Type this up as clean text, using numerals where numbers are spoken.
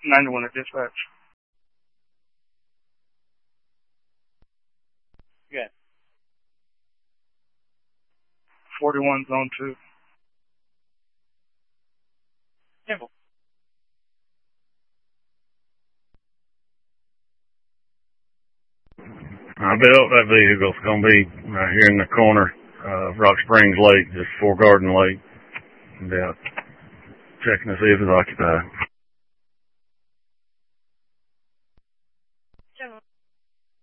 91 at dispatch. Good. 41 zone 2. Simple. I bet that vehicle's going to be right here in the corner of Rock Springs Lake, just before Garden Lake. About checking to see if it's occupied.